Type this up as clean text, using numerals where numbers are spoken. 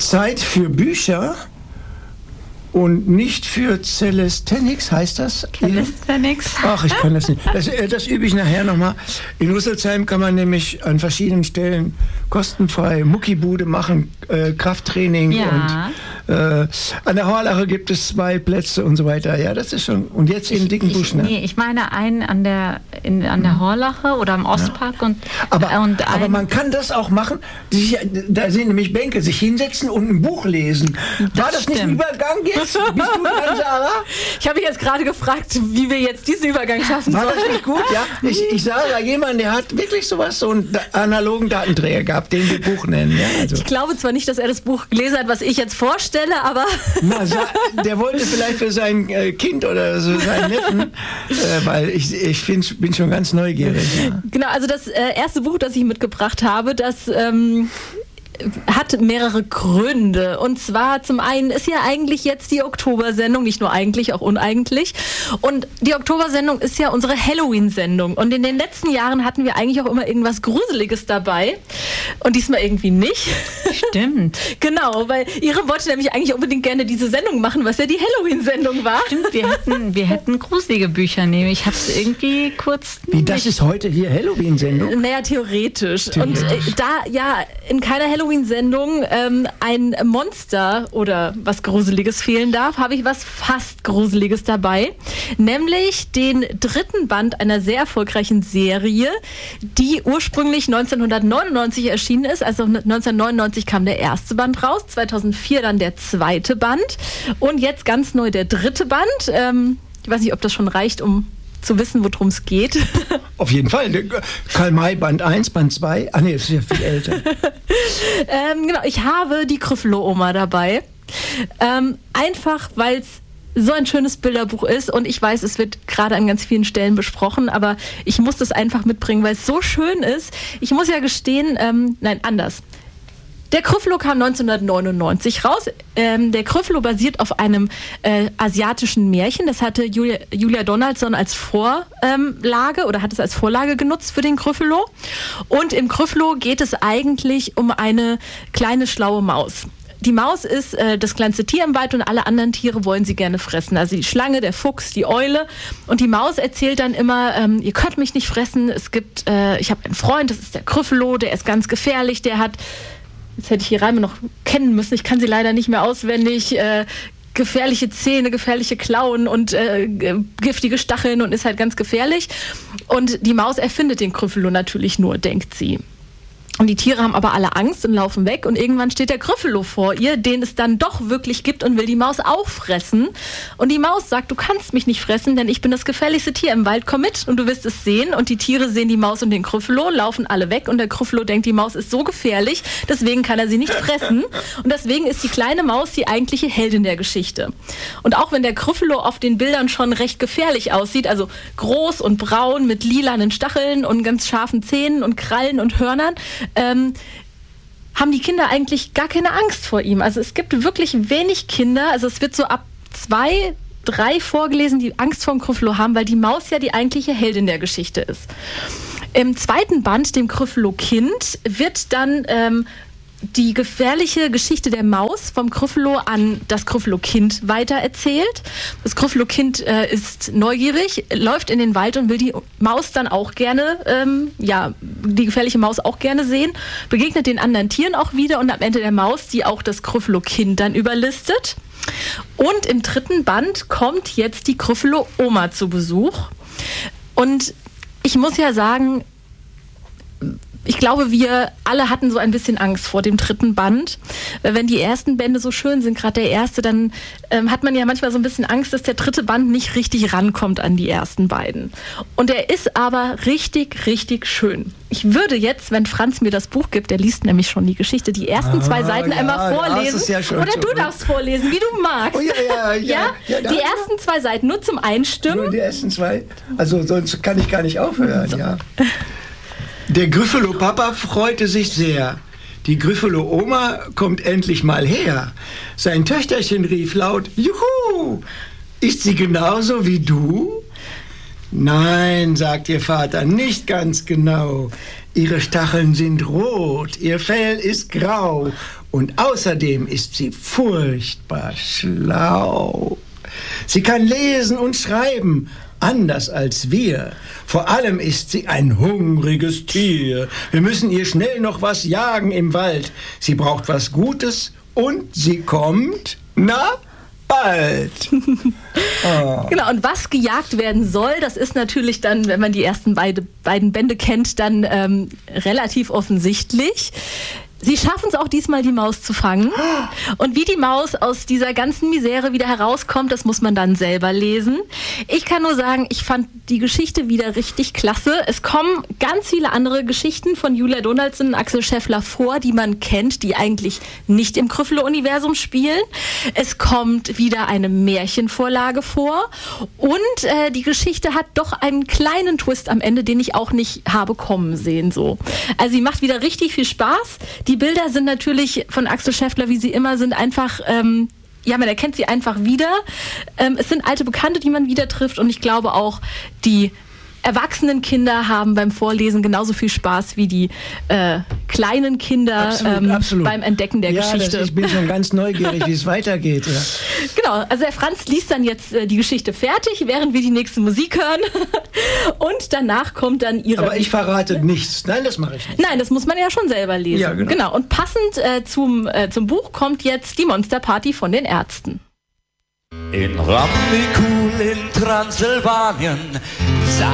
Zeit für Bücher und nicht für Calisthenics, heißt das? Calisthenics? Ach, ich kann das nicht. Das übe ich nachher nochmal. In Rüsselsheim kann man nämlich an verschiedenen Stellen kostenfrei Muckibude machen, Krafttraining. Ja. Und an der Horlache gibt es 2 Plätze und so weiter. Ja, das ist schon. Und jetzt in Dickenbusch, ne? Nee, ich meine einen an der Horlache oder am Ostpark. Ja. Aber man kann das auch machen. Da sind nämlich Bänke, sich hinsetzen und ein Buch lesen. War das nicht ein Übergang jetzt? Bist du dran, Sarah? Ich habe mich jetzt gerade gefragt, wie wir jetzt diesen Übergang schaffen sollen. War das nicht gut? Ja, ich sah da jemanden, der hat wirklich so einen analogen Datenträger gehabt, den wir Buch nennen. Ja, also. Ich glaube zwar nicht, dass er das Buch gelesen hat, was ich jetzt vorstelle, aber... Der wollte vielleicht für sein Kind oder so seinen Neffen, weil ich bin schon ganz neugierig. Ja. Genau, also das erste Buch, das ich mitgebracht habe, das... hat mehrere Gründe. Und zwar zum einen ist ja eigentlich jetzt die Oktobersendung, nicht nur eigentlich, auch uneigentlich. Und die Oktobersendung ist ja unsere Halloween-Sendung. Und in den letzten Jahren hatten wir eigentlich auch immer irgendwas Gruseliges dabei. Und diesmal irgendwie nicht. Stimmt. Genau, weil Ihre wollte nämlich eigentlich unbedingt gerne diese Sendung machen, was ja die Halloween-Sendung war. Stimmt, wir hätten gruselige Bücher nehmen. Ich habe es irgendwie kurz... Wie, das ist heute hier Halloween-Sendung? Naja, theoretisch. Und da ja in keiner Halloween-Sendung ein Monster oder was Gruseliges fehlen darf, habe ich was fast Gruseliges dabei. Nämlich den 3. Band einer sehr erfolgreichen Serie, die ursprünglich 1999 erschienen ist. Also 1999 kam der 1. Band raus, 2004 dann der 2. Band und jetzt ganz neu der 3. Band. Ich weiß nicht, ob das schon reicht, um zu wissen, worum es geht. Auf jeden Fall. Karl May, Band 1, Band 2. Ah nee, das ist ja viel älter. Genau, ich habe die Gryffalo-Oma dabei. Einfach, weil es so ein schönes Bilderbuch ist und ich weiß, es wird gerade an ganz vielen Stellen besprochen, aber ich muss das einfach mitbringen, weil es so schön ist. Ich muss ja gestehen, nein, anders. Der Gryffalo kam 1999 raus. Der Gryffalo basiert auf einem asiatischen Märchen. Das hatte Julia Donaldson als Vorlage oder hat es als Vorlage genutzt für den Gryffalo. Und im Gryffalo geht es eigentlich um eine kleine schlaue Maus. Die Maus ist das kleinste Tier im Wald und alle anderen Tiere wollen sie gerne fressen. Also die Schlange, der Fuchs, die Eule. Und die Maus erzählt dann immer, ihr könnt mich nicht fressen. Ich habe einen Freund, das ist der Gryffalo, der ist ganz gefährlich, der hat... Jetzt hätte ich die Reime noch kennen müssen. Ich kann sie leider nicht mehr auswendig. Gefährliche Zähne, gefährliche Klauen und giftige Stacheln und ist halt ganz gefährlich. Und die Maus erfindet den Gryffalo natürlich nur, denkt sie. Und die Tiere haben aber alle Angst und laufen weg und irgendwann steht der Gryffalo vor ihr, den es dann doch wirklich gibt und will die Maus auffressen. Und die Maus sagt, du kannst mich nicht fressen, denn ich bin das gefährlichste Tier im Wald, komm mit und du wirst es sehen. Und die Tiere sehen die Maus und den Gryffalo, laufen alle weg und der Gryffalo denkt, die Maus ist so gefährlich, deswegen kann er sie nicht fressen. Und deswegen ist die kleine Maus die eigentliche Heldin der Geschichte. Und auch wenn der Gryffalo auf den Bildern schon recht gefährlich aussieht, also groß und braun mit lilanen Stacheln und ganz scharfen Zähnen und Krallen und Hörnern, haben die Kinder eigentlich gar keine Angst vor ihm. Also es gibt wirklich wenig Kinder, also es wird so ab 2, 3 vorgelesen, die Angst vor dem Gryffalo haben, weil die Maus ja die eigentliche Heldin der Geschichte ist. Im 2. Band, dem Gryffalo-Kind, wird dann die gefährliche Geschichte der Maus vom Gryffalo an das Gryffalo-Kind weitererzählt. Das Gryffalo-Kind ist neugierig, läuft in den Wald und will die Maus dann auch gerne, die gefährliche Maus auch gerne sehen, begegnet den anderen Tieren auch wieder und am Ende der Maus, die auch das Gryffalo-Kind dann überlistet. Und im 3. Band kommt jetzt die Gryffalo-Oma zu Besuch. Und ich muss ja sagen, ich glaube, wir alle hatten so ein bisschen Angst vor dem 3. Band. Wenn die ersten Bände so schön sind, gerade der erste, dann hat man ja manchmal so ein bisschen Angst, dass der 3. Band nicht richtig rankommt an die ersten beiden. Und er ist aber richtig, richtig schön. Ich würde jetzt, wenn Franz mir das Buch gibt, der liest nämlich schon die Geschichte, die ersten 2 Seiten einmal vorlesen. Ja oder du darfst vorlesen, wie du magst. Oh, ja, die ersten 2 Seiten nur zum Einstimmen. Nur die ersten 2. Also sonst kann ich gar nicht aufhören, so. Ja. Der Gryffalo-Papa freute sich sehr. Die Gryffalo-Oma kommt endlich mal her. Sein Töchterchen rief laut, Juhu! Ist sie genauso wie du? Nein, sagt ihr Vater, nicht ganz genau. Ihre Stacheln sind rot, ihr Fell ist grau und außerdem ist sie furchtbar schlau. Sie kann lesen und schreiben, anders als wir. Vor allem ist sie ein hungriges Tier. Wir müssen ihr schnell noch was jagen im Wald. Sie braucht was Gutes und sie kommt, bald. Oh. Genau, und was gejagt werden soll, das ist natürlich dann, wenn man die ersten beiden Bände kennt, dann relativ offensichtlich. Sie schaffen es auch diesmal, die Maus zu fangen. Und wie die Maus aus dieser ganzen Misere wieder herauskommt, das muss man dann selber lesen. Ich kann nur sagen, ich fand die Geschichte wieder richtig klasse. Es kommen ganz viele andere Geschichten von Julia Donaldson und Axel Scheffler vor, die man kennt, die eigentlich nicht im Gryffindor-Universum spielen. Es kommt wieder eine Märchenvorlage vor. Und die Geschichte hat doch einen kleinen Twist am Ende, den ich auch nicht habe kommen sehen. So. Also sie macht wieder richtig viel Spaß. Die Bilder sind natürlich von Axel Scheffler, wie sie immer sind, einfach, man erkennt sie einfach wieder. Es sind alte Bekannte, die man wieder trifft und ich glaube auch, die erwachsenen Kinder haben beim Vorlesen genauso viel Spaß wie die kleinen Kinder absolut. Beim Entdecken der Geschichte. Ich bin schon ganz neugierig, wie es weitergeht. Ja. Genau, also der Franz liest dann jetzt die Geschichte fertig, während wir die nächste Musik hören und danach kommt dann ihre... Aber ich verrate nichts. Nein, das mache ich nicht. Nein, das muss man ja schon selber lesen. Ja, genau. Und passend zum Buch kommt jetzt die Monsterparty von den Ärzten. In Ramnikul in Transsilvanien